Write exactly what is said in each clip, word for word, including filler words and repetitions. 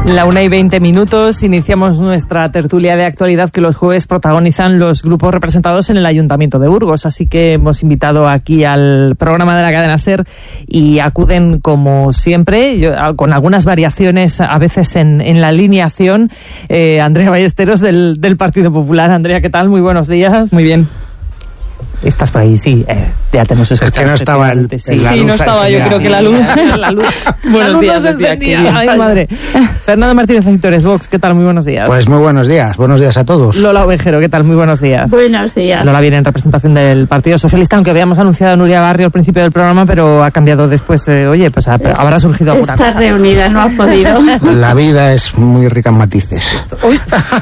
La una y veinte minutos, iniciamos nuestra tertulia de actualidad que los jueves protagonizan los grupos representados en el Ayuntamiento de Burgos. Así que hemos invitado aquí al programa de la cadena SER y acuden como siempre, yo, con algunas variaciones a veces en, en la alineación. Eh, Andrea Ballesteros del, del Partido Popular. Andrea, ¿qué tal? Muy buenos días. Muy bien. Estás por ahí, sí, eh, ya te hemos escuchado. Es que no estaba el, sí, sí no estaba, yo creo que la luz. la luz. Buenos la luz días, no se encendía. Ay, madre. Fernando Martínez Aceitores, Vox, ¿qué tal? Muy buenos días. Pues muy buenos días, buenos días a todos. Lola Ovejero, ¿qué tal? Muy buenos días. Buenos días. Lola viene en representación del Partido Socialista, aunque habíamos anunciado a Nuria Barrio al principio del programa, pero ha cambiado después. Eh, oye, pues ha, habrá surgido alguna Está cosa. Está reunida, no ha podido. La vida es muy rica en matices. Uy.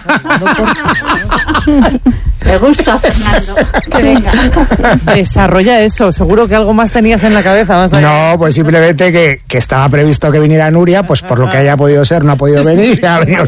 Me gusta, Fernando. Que venga. Desarrolla eso, seguro que algo más tenías en la cabeza. Más allá. No, pues simplemente que, que estaba previsto que viniera Nuria, pues por lo que haya podido ser, no ha podido venir. Ha venido.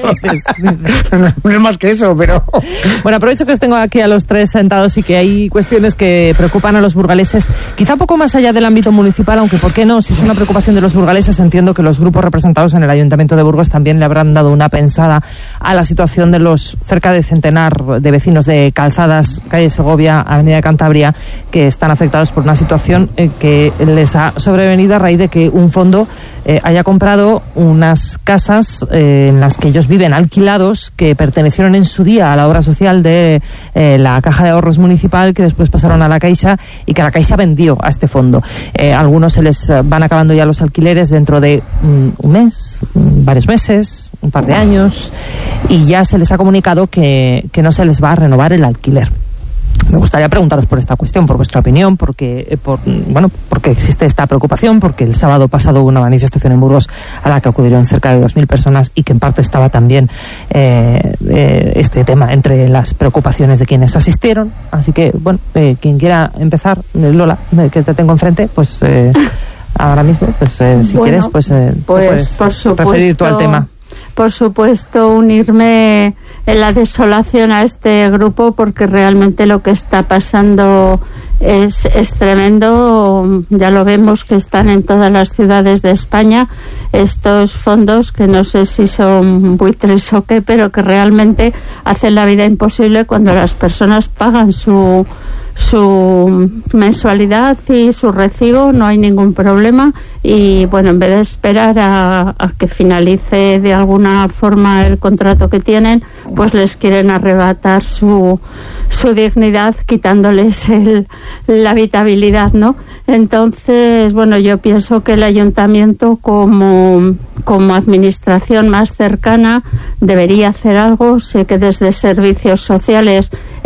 No es más que eso, pero... Bueno, aprovecho que os tengo aquí a los tres sentados y que hay cuestiones que preocupan a los burgaleses, quizá poco más allá del ámbito municipal, aunque ¿por qué no? Si es una preocupación de los burgaleses, entiendo que los grupos representados en el Ayuntamiento de Burgos también le habrán dado una pensada a la situación de los cerca de centenar de vecinos de Calzadas, calle Segovia, Avenida de Cantabria, que están afectados por una situación eh, que les ha sobrevenido a raíz de que un fondo eh, haya comprado unas casas eh, en las que ellos viven alquilados, que pertenecieron en su día a la obra social de eh, la Caja de Ahorros Municipal, que después pasaron a la Caixa y que la Caixa vendió a este fondo. Eh, a algunos se les van acabando ya los alquileres dentro de mm, un mes, mm, varios meses, un par de años, y ya se les ha comunicado que, que no se les va a renovar el alquiler. Me gustaría preguntaros por esta cuestión, por vuestra opinión, porque por, bueno, porque existe esta preocupación, porque el sábado pasado hubo una manifestación en Burgos a la que acudieron cerca de dos mil personas y que en parte estaba también eh, eh, este tema entre las preocupaciones de quienes asistieron. Así que, bueno, eh, quien quiera empezar, Lola, que te tengo enfrente, pues eh, ahora mismo, pues eh, si bueno, quieres, pues, eh, pues puedes por supuesto, referir tú al tema. Por supuesto, unirme en la desolación a este grupo, porque realmente lo que está pasando es, es tremendo. Ya lo vemos que están en todas las ciudades de España estos fondos, que no sé si son buitres o qué, pero que realmente hacen la vida imposible cuando las personas pagan su su mensualidad y su recibo, no hay ningún problema, y bueno, en vez de esperar a, a que finalice de alguna forma el contrato que tienen, pues les quieren arrebatar su su dignidad, quitándoles el, la habitabilidad, ¿no? Entonces, bueno, yo pienso que el ayuntamiento como, como administración más cercana debería hacer algo. Sé que desde servicios sociales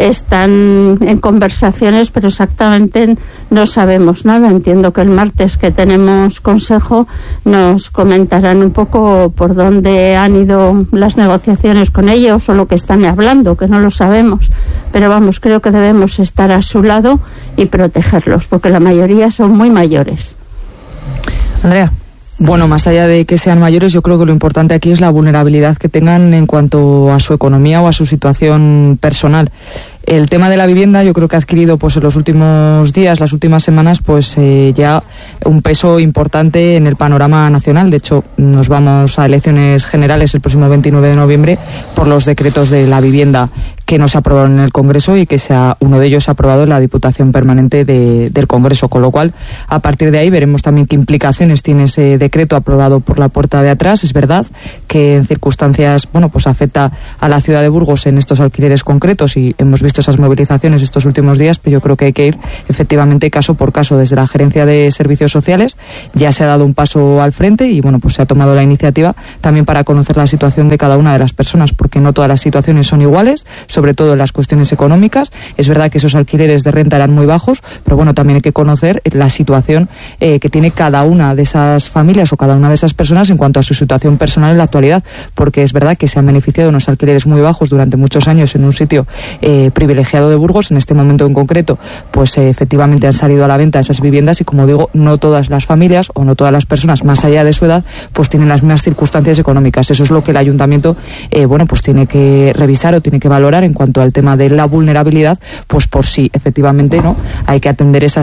están en conversaciones, pero exactamente no sabemos nada. Entiendo que el martes que tenemos consejo nos comentarán un poco por dónde han ido las negociaciones con ellos o lo que están hablando, que no lo sabemos. Pero vamos, creo que debemos estar a su lado y protegerlos, porque la mayoría son muy mayores. Andrea. Bueno, más allá de que sean mayores, yo creo que lo importante aquí es la vulnerabilidad que tengan en cuanto a su economía o a su situación personal. El tema de la vivienda yo creo que ha adquirido pues en los últimos días, las últimas semanas, pues eh, ya un peso importante en el panorama nacional. De hecho, nos vamos a elecciones generales el próximo veintinueve de noviembre por los decretos de la vivienda que no se aprobaron en el Congreso y que se ha, uno de ellos se ha aprobado en la Diputación Permanente de, del Congreso, con lo cual a partir de ahí veremos también qué implicaciones tiene ese decreto aprobado por la puerta de atrás. Es verdad que en circunstancias, bueno, pues afecta a la ciudad de Burgos en estos alquileres concretos y hemos visto esas movilizaciones estos últimos días, pero yo creo que hay que ir efectivamente caso por caso. Desde la Gerencia de Servicios Sociales ya se ha dado un paso al frente y bueno, pues se ha tomado la iniciativa también para conocer la situación de cada una de las personas, porque no todas las situaciones son iguales, sobre todo en las cuestiones económicas. Es verdad que esos alquileres de renta eran muy bajos, pero bueno, también hay que conocer la situación eh, que tiene cada una de esas familias o cada una de esas personas en cuanto a su situación personal en la actualidad, porque es verdad que se han beneficiado de unos alquileres muy bajos durante muchos años en un sitio eh, privilegiado de Burgos. En este momento en concreto, pues eh, efectivamente han salido a la venta esas viviendas y, como digo, no todas las familias o no todas las personas más allá de su edad pues tienen las mismas circunstancias económicas. Eso es lo que el ayuntamiento eh, bueno, pues tiene que revisar o tiene que valorar en cuanto al tema de la vulnerabilidad, pues por si efectivamente no hay que atender esa